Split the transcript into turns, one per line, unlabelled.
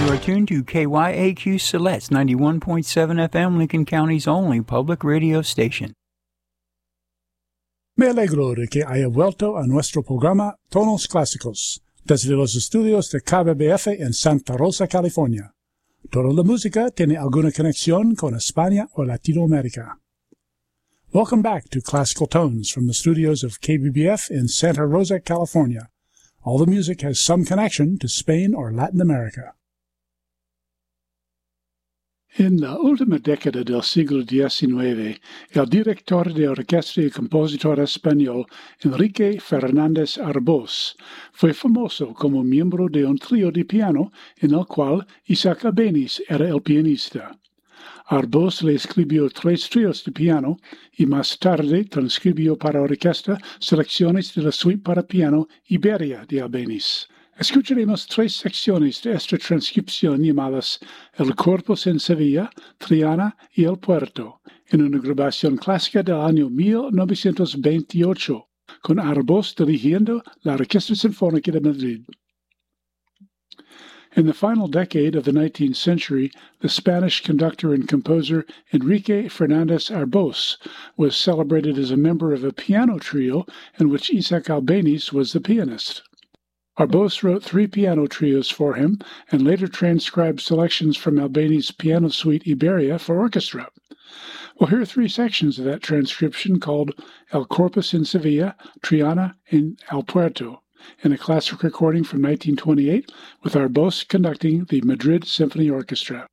You are tuned to KYAQ Siletz 91.7 FM, Lincoln County's only public radio station.
Me alegro de que haya vuelto a nuestro programa Tonos Clásicos, desde los estudios de KBBF en Santa Rosa, California. Toda la música tiene alguna conexión con España o Latinoamérica. Welcome back to Classical Tones from the studios of KBBF in Santa Rosa, California. All the music has some connection to Spain or Latin America.
En la última década del siglo XIX, el director de orquesta y compositor español Enrique Fernández Arbós fue famoso como miembro de un trío de piano en el cual Isaac Albéniz era el pianista. Arbós le escribió 3 tríos de piano y más tarde transcribió para orquesta selecciones de la suite para piano Iberia de Albéniz. Escucharemos 3 secciones de esta transcripción llamadas El Corpus en Sevilla, Triana y El Puerto, en una grabación clásica del año 1928, con Arbós dirigiendo la Orquesta Sinfónica de Madrid. In the final decade of the 19th century, the Spanish conductor and composer Enrique Fernández Arbós was celebrated as a member of a piano trio in which Isaac Albéniz was the pianist. Arbós wrote 3 piano trios for him and later transcribed selections from Albéniz's piano suite Iberia for orchestra. We'll hear 3 sections of that transcription called El Corpus in Sevilla, Triana, and El Puerto, in a classic recording from 1928 with Arbós conducting the Madrid Symphony Orchestra.